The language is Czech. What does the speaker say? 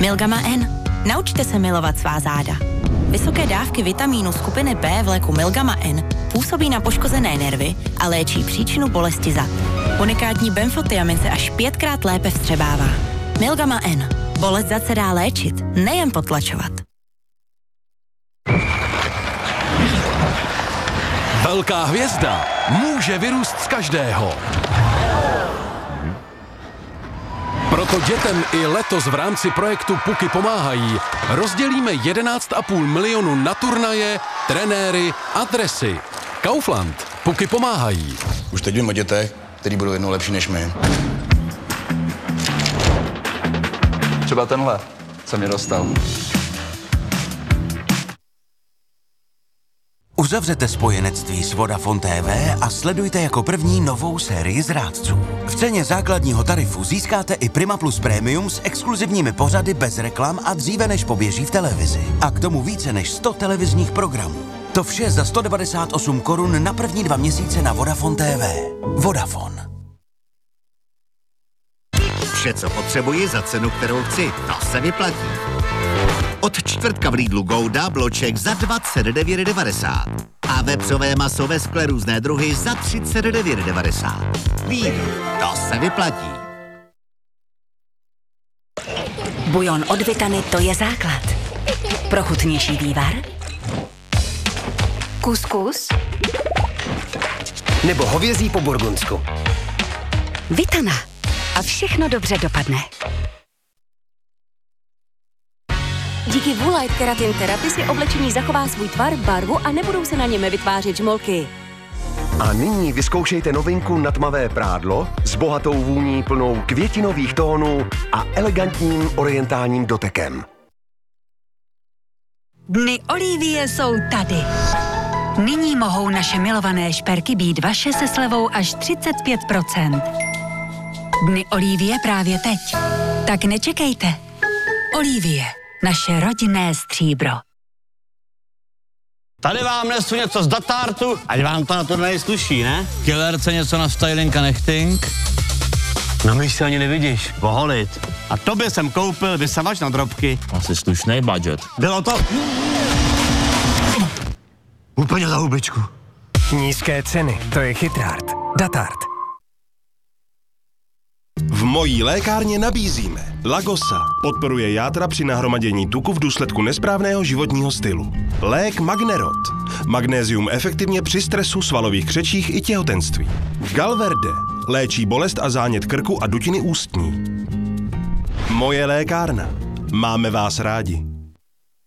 Milgama N. Naučte se milovat svá záda. Vysoké dávky vitamínu skupiny B v léku Milgama N působí na poškozené nervy a léčí příčinu bolesti zad. Unikátní benfotiamin se až 5krát lépe vstřebává. Milgama N. Bolest zad se dá léčit, nejen potlačovat. Velká hvězda může vyrůst z každého. Proto dětem i letos v rámci projektu Puky pomáhají rozdělíme 11,5 milionu na turnaje, trenéry a dresy. Kaufland. Puky pomáhají. Už teď vím o dětech, který budou jednou lepší než my. Třeba tenhle, co mě dostal. Uzavřete spojenectví s Vodafone TV a sledujte jako první novou sérii Zrádců. V ceně základního tarifu získáte i Prima Plus Premium s exkluzivními pořady bez reklam a dříve než poběží v televizi. A k tomu více než 100 televizních programů. To vše za 198 korun na první 2 měsíce na Vodafone TV. Vodafone. Vše, co potřebuji za cenu, kterou chci, to se vyplatí. Od čtvrtka v Lidlu Gouda bloček za 29,90 a vepřové maso ve skle různé druhy za 39,90. Lidl, to se vyplatí. Bujon od Vitany, to je základ. Pro chutnější vývar? Kuskus? Nebo hovězí po burgundsku. Vitana. A všechno dobře dopadne. Díky Woolite Keratin Therapy si oblečení zachová svůj tvar, barvu a nebudou se na něm vytvářet žmolky. A nyní vyzkoušejte novinku na tmavé prádlo s bohatou vůní plnou květinových tónů a elegantním orientálním dotekem. Dny Olivie jsou tady. Nyní mohou naše milované šperky být vaše se slevou až 35%. Dny Olivie právě teď. Tak nečekejte. Olivie, naše rodinné stříbro. Tady vám nesu něco z datártu, ať vám to na turnaji sluší, ne? Killerce něco na styling a nechting. No my se ani nevidíš, poholit. A tobě jsem koupil vysavač na drobky. Asi slušnej budget. Bylo to... Úplně za hubičku. Nízké ceny, to je chytrát. Datart. V mojí lékárně nabízíme Lagosa. Podporuje játra při nahromadění tuku v důsledku nesprávného životního stylu. Lék Magnerot. Magnézium efektivně při stresu, svalových křečích i těhotenství. Galverde. Léčí bolest a zánět krku a dutiny ústní. Moje lékárna. Máme vás rádi.